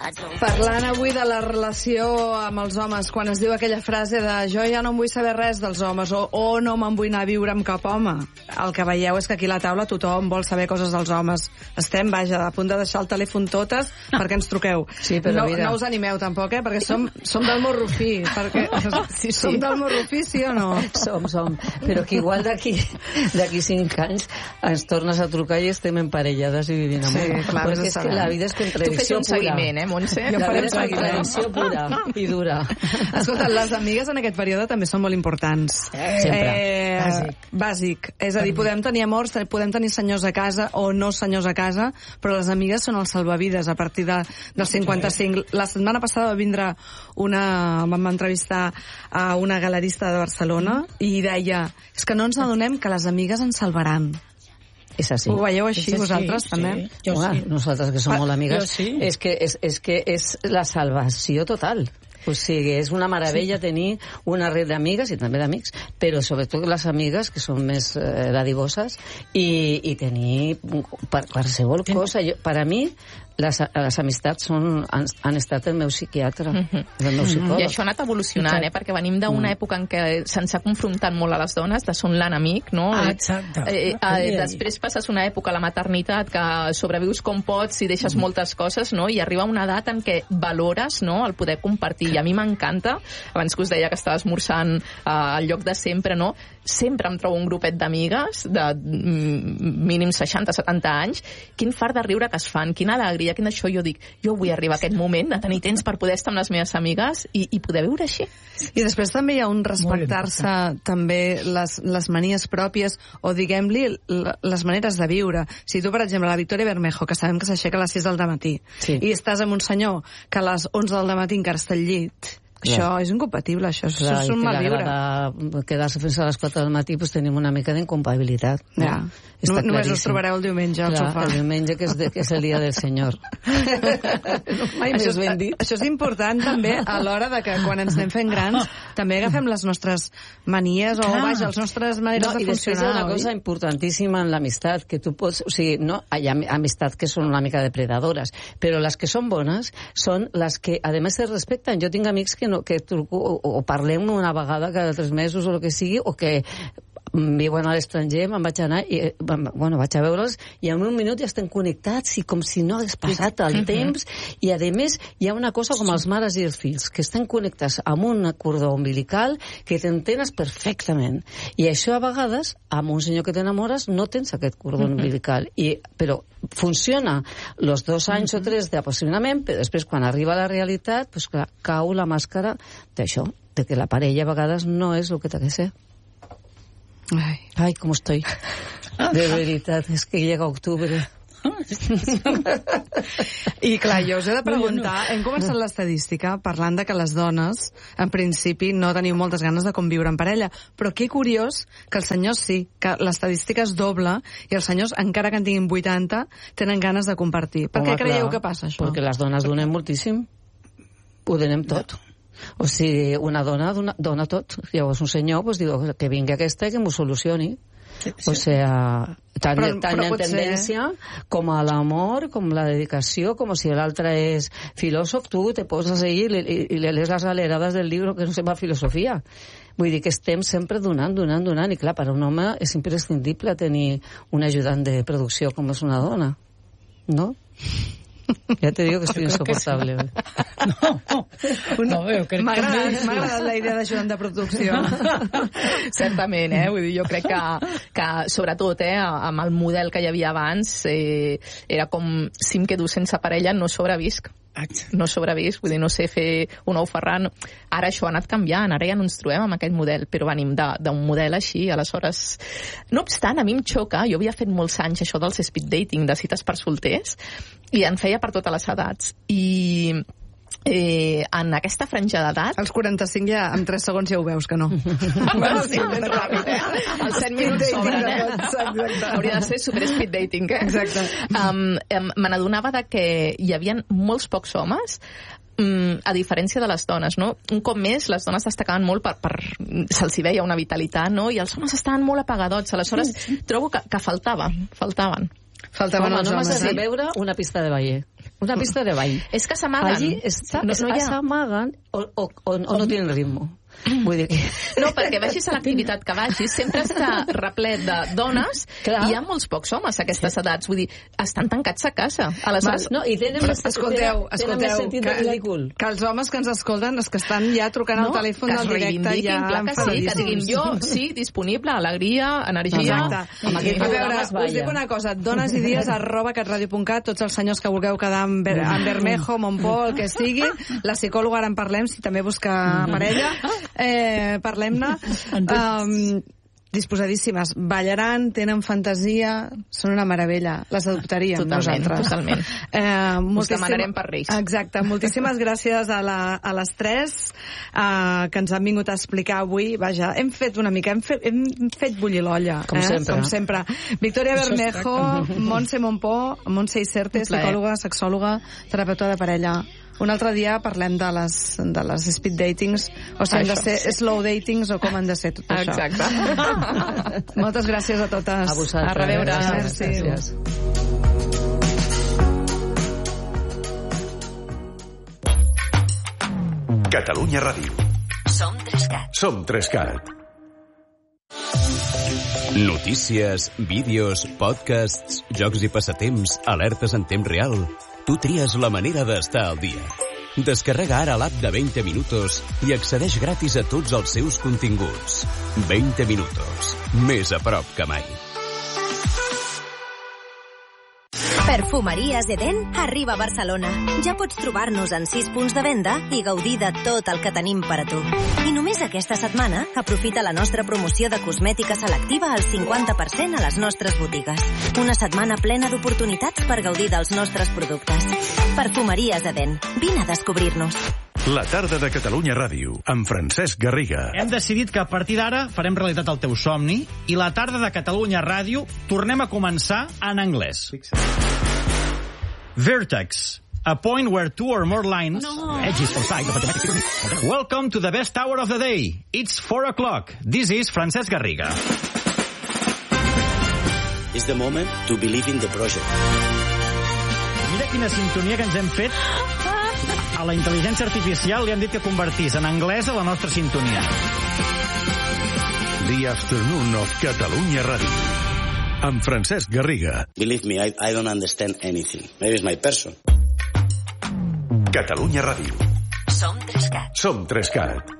Parlant avui de la relació amb els homes, quan es diu aquella frase de jo ja no em vull saber res dels homes o no me'n vull anar a viure amb cap home, el que veieu és que aquí a la taula tothom vol saber coses dels homes. Estem, vaja, a punt de deixar el telèfon totes perquè ens truqueu. Sí, però no us animeu tampoc, perquè som del morrofí. Sí. Som del morrofí, sí o no? Som. Però que igual d'aquí 5 anys ens tornes a trucar i estem emparellades i vivint amunt. Sí, clar, perquè és que la vida és contradicció pura. Tu fes un seguiment, Montse? La vida és contradicció pura i dura. Escolta, les amigues en aquest període també són molt importants. Sempre. Bàsic. És a dir, podem tenir amors, podem tenir senyors a casa o no senyors a casa, però les amigues són els salvavides a partir dels 55. La setmana passada vam entrevistar a una galerista de Barcelona i deia, és que no ens adonem que les amigues ens salvaran. És així. Ho veieu així, vosaltres, també? Jo sí. Nosaltres, que som molt amigues, sí. és que és la salvació total. O sigui, és una meravella tenir una red d'amigues i també d'amics, però sobretot les amigues que són més dadivoses i tenir qualsevol cosa. Per a mi, les amistats han estat el meu psiquiatre, el meu psicòleg. I això ha anat evolucionant, perquè venim d'una època en què se'ns ha confrontat molt a les dones, de són l'enemic, no? Exacte. Després passes una època a la maternitat que sobrevius com pots i deixes moltes coses, no? I arriba una edat en què valores, no?, el poder compartir. I a mi m'encanta, abans que us deia que estava esmorzant al lloc de sempre, no?, sempre em trobo un grupet d'amigues de mínim 60-70 anys, quin fart de riure que es fan, quina alegria, quin això. Jo dic, jo vull arribar a aquest moment de tenir temps per poder estar amb les meves amigues i poder viure així. I després també hi ha un respectar-se també les manies pròpies o, diguem-li, les maneres de viure. Si tu, per exemple, la Victoria Bermejo, que sabem que s'aixeca a les 6 del matí, i estàs amb un senyor que a les 11 del matí encara està al llit, això és incompatible, això és un mal viure. Quedar-se fins a les 4 del matí, doncs tenim una mica d'incompatibilitat. Ja. Només us trobareu el diumenge al sofà. El diumenge, que és el dia del Senyor. Mai més ben dit. Això és important també a l'hora de que quan ens anem fent grans també agafem les nostres manies o, vaja, les nostres maneres de funcionar. I després hi ha una cosa importantíssima en l'amistat, que tu pots... O sigui, no, hi ha amistats que són una mica depredadores, però les que són bones són les que, a més, se respecten. Jo tinc amics que truco o parlem una vegada cada 3 mesos o el que sigui, o que viuen a l'estranger, me'n vaig anar i, vaig a veure'ls i en un minut ja estem connectats i com si no hagués passat el temps. I a més hi ha una cosa com els mares i els fills, que estan connectats amb un cordó umbilical que t'entenes perfectament. I això a vegades, amb un senyor que t'enamores, no tens aquest cordó umbilical. Però funciona els 2 anys o 3 d'apassionament, però després quan arriba la realitat, doncs clar, cau la màscara d'això, de que la parella a vegades no és el que t'ha de ser. Ai, com estoy. De veritat, és que llega octubre. I clar, jo us he de preguntar, hem començat l'estadística parlant de que les dones, en principi, no teniu moltes ganes de conviure en parella, però que curiós que els senyors sí, que l'estadística és doble i els senyors, encara que en tinguin 80, tenen ganes de compartir. Per què creieu que passa això? Perquè les dones donem moltíssim. Ho donem tot. O sigui, una dona dona tot. Llavors un senyor diu que vingui aquesta i que m'ho solucioni. O sigui, tant en tendència com a l'amor, com la dedicació, com si l'altre és filòsof, tu te poses a seguir i le lees les alerades del llibre que no se va filosofia. Vull dir que estem sempre donant, i clar, per a un home és imprescindible tenir un ajudant de producció com és una dona, no? Ja te digo que estoy insoportable. M'ha agradat la idea d'ajudant de producció. Certament, vull dir, jo crec que sobretot, amb el model que hi havia abans, era com, si em quedo sense parella no sobrevisc. No sobrevisc, vull dir, no sé fer un ou ferran. Ara això ha anat canviant, ara ja no ens trobem amb aquest model, però venim d'un model així, aleshores... No obstant, a mi em xoca, jo havia fet molts anys això dels speed dating, de cites per solters, i en feia per totes les edats. I en aquesta franja d'edat... Als 45 ja, en 3 segons ja ho veus, que no. Bueno, sí, ben ràpid, Els 7 minuts sobren, Hauria de ser super speed dating, Exacte. Me n'adonava que hi havia molts pocs homes, a diferència de les dones, no? Un cop més, les dones destacaven molt se'ls hi veia una vitalitat, no? I els homes estaven molt apagadots, aleshores trobo que faltaven. Faltaven els homes. Només has de veure una pista de baile. Una pista de ball. És que s'amaguen. Allí s'amaguen o no tenen ritme. Vull dir que... No, perquè vagis a l'activitat que vagis, sempre està replet de dones i hi ha molts pocs homes a aquestes edats. Vull dir, estan tancats a casa. Aleshores... No, i tenen escolteu, que els homes que ens escolten és que estan ja trucant al telèfon del directe ja enfadadíssims. Que diguin jo, sí, disponible, alegria, energia... Exacte. A veure, us dic una cosa, donesidies@catradio.cat, tots els senyors que vulgueu quedar amb Bermejo, Montpol, el que sigui, la psicòloga ara en parlem, si també busca parella, parlem-ne. Disposadíssimes, ballaran, tenen fantasia, són una meravella, les adoptaríem nosaltres. Totalment. Us demanarem per Reis. Exacte, moltíssimes gràcies a les tres que ens han vingut a explicar avui. Vaja, hem fet una mica, hem fet bullir l'olla, com sempre. Victòria Bermejo, Montse Montpó, Montse Iserte, psicòloga, sexòloga, terapeuta de parella. Un altre dia parlem de les speed datings, o si han de ser slow datings o com han de ser tot això. Exacte. Moltes gràcies a totes. A vosaltres. A reveure. Gràcies. Catalunya Ràdio. Som 3CAT. Som 3CAT. Notícies, vídeos, podcasts, jocs i passatemps, alertes en temps real. Tu tries la manera d'estar al dia. Descarrega ara l'app de 20 Minutos i accedeix gratis a tots els seus continguts. 20 Minutos. Més a prop que mai. Perfumeries Eden arriba a Barcelona. Ja pots trobar-nos en 6 punts de venda i gaudir de tot el que tenim per a tu. I només aquesta setmana aprofita la nostra promoció de cosmètica selectiva al 50% a les nostres botigues. Una setmana plena d'oportunitats per gaudir dels nostres productes. Perfumeries Eden. Vine a descobrir-nos. La tarda de Catalunya Ràdio, amb Francesc Garriga. Hem decidit que a partir d'ara farem realitat el teu somni i la tarda de Catalunya Ràdio tornem a començar en anglès. Vertex, a point where 2 or more lines, edges for sides of automatic figure. Welcome to the best hour of the day. It's 4 o'clock. This is Francesc Garriga. It's the moment to believe in the project. Mira quina sintonia que ens hem fet. A la intel·ligència artificial li han dit que convertís en anglès a la nostra sintonia. The Afternoon of Catalunya Ràdio, amb Francesc Garriga. Believe me, I don't understand anything. Maybe it's my person. Catalunya Ràdio. Som 3CAT. Som 3CAT.